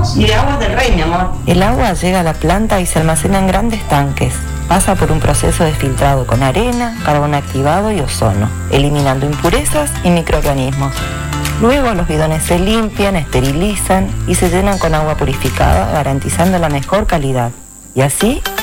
y de aguas del rey, mi amor. El agua llega a la planta y se almacena en grandes tanques. Pasa por un proceso de filtrado con arena, carbón activado y ozono, eliminando impurezas y microorganismos. Luego los bidones se limpian, esterilizan y se llenan con agua purificada, garantizando la mejor calidad. Y así